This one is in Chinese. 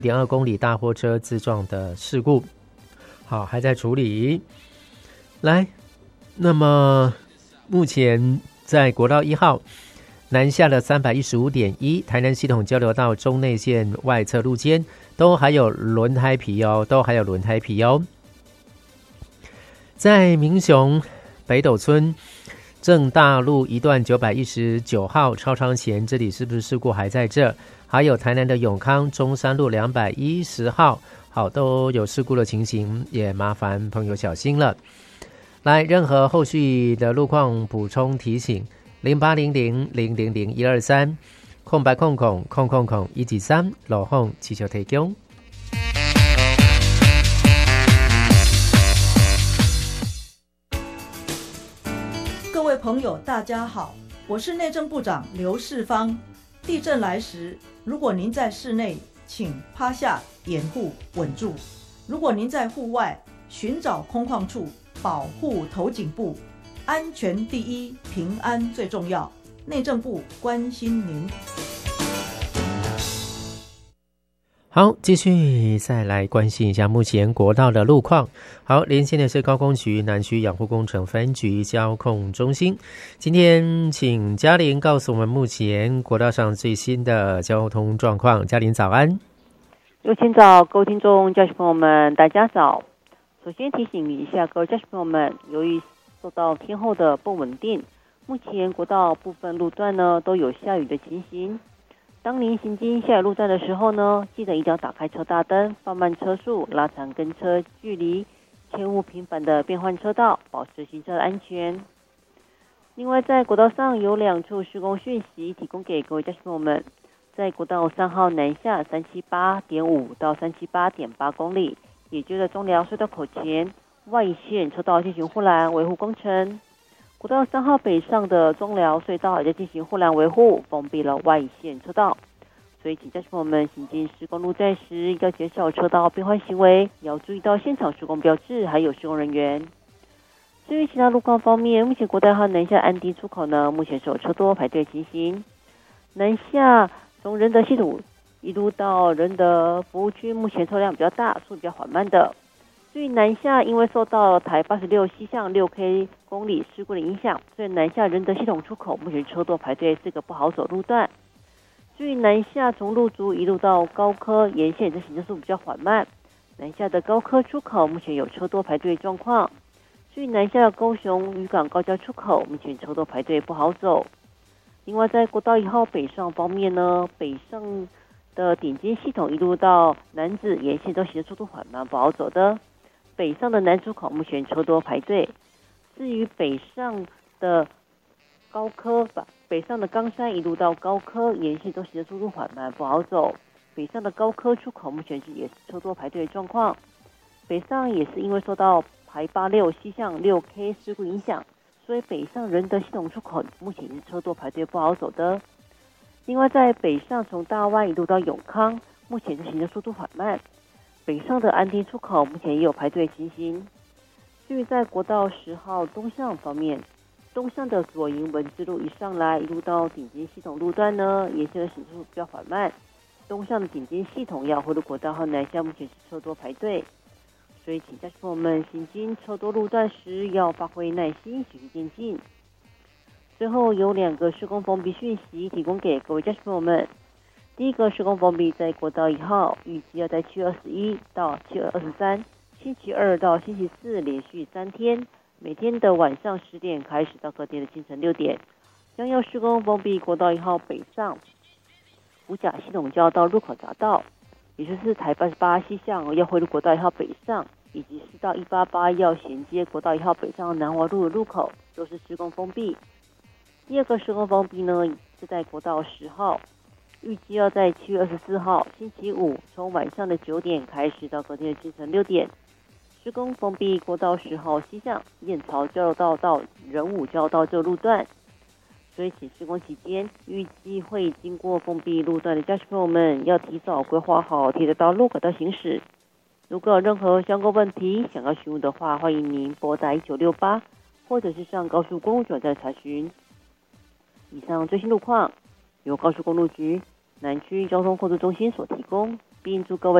2公里大货车自撞的事故，好，还在处理。来，那么目前在国道1号南下的315.1台南系统交流道中内线外侧路肩都还有轮胎皮哦，在民雄北斗村正大路一段919号超商前，这里是不是事故还在这？还有台南的永康中山路210号，好，都有事故的情形，也麻烦朋友小心了。来，任何后续的路况补充提醒0800000123空白空123路况持续提供。 各位朋友大家好，我是内政部长刘世芳。地震来时，如果您在室内，请趴下掩护稳住；如果您在户外，寻找空旷处保护头颈部。安全第一，平安最重要。内政部关心您。 好，继续再来关心一下目前国道的路况。好，连线的是高工局南区养护工程分局交控中心。今天请嘉玲告诉我们目前国道上最新的交通状况。嘉玲早安。 刘前早，各位听众、驾驶朋友们，大家早。首先提醒一下各位驾驶朋友们，由于受到天候的不稳定，目前国道部分路段呢都有下雨的情形。当您行经下雨路段的时候呢，记得一定要打开车大灯，放慢车速，拉长跟车距离，切勿频繁的变换车道，保持行车的安全。另外，在国道上有2处施工讯息提供给各位驾驶朋友们。在国道3号南下378.5到378.8公里，也就是中寮隧道口前外线车道进行护栏维护工程。国道3号北上的中寮隧道也在进行护栏维护，封闭了外线车道。所以请驾驶朋友们行经施工路段时，要减少车道变换行为，要注意到现场施工标志还有施工人员。至于其他路况方面，目前国道1号南下安堤出口呢，目前是有车多排队情形。南下从仁德系统一路到仁德服务区，目前车辆比较大，速度比较缓慢的。至于南下，因为受到台86西向6K 公里事故的影响，所以南下仁德系统出口目前车多排队，是个不好走路段。至于南下从路竹一路到高科沿线，这行车速度比较缓慢。南下的高科出口目前有车多排队状况。至于南下的高雄渔港高交出口，目前车多排队不好走。另外，在国道1号北上方面呢，北上的顶尖系统一路到楠梓沿线都行车速度缓慢，不好走的。北上的南出口目前车多排队。至于北上的高科北上的冈山一路到高科沿线都行车速度缓慢，不好走。北上的高科出口目前也是车多排队的状况。北上也是因为受到台86西向6K 事故影响，所以北上仁德系统出口目前也是车多排队不好走的。另外，在北上从大湾一路到永康，目前是行车速度缓慢。北上的安堤出口目前也有排队情形。至于在国道10号东向方面，东向的左营文字路一上来一路到顶尖系统路段呢，也是行车速度比较缓慢。东向的顶尖系统要回入国道和南向目前是车多排队。所以请驾驶朋友们行经车多路段时要发挥耐心，循序渐进。最后有2个施工封闭讯息提供给各位驾驶朋友们。第一个施工封闭在国道1号，预计要在7月21到7月23，星期2到星期4连续3天，每天的晚上10点开始到隔天的清晨6点，将要施工封闭国道1号北上五甲系统交到入口匝道，也就是台88西向要汇入国道1号北上，以及4到188要衔接国道1号北上南华路的入口，都是施工封闭。第2个施工封闭呢，是在国道10号，预计要在7月24号星期5从晚上的9点开始到隔天的清晨6点，施工封闭国道10号西向燕巢交流道到仁武交流道这个路段。所以请施工期间预计会经过封闭路段的驾驶朋友们要提早规划好铁道路口的行驶。如果有任何相关问题想要询问的话，欢迎您拨打1968或者是上高速公路总站查询。以上最新路况由高速公路局南区交通控制中心所提供。 并祝各位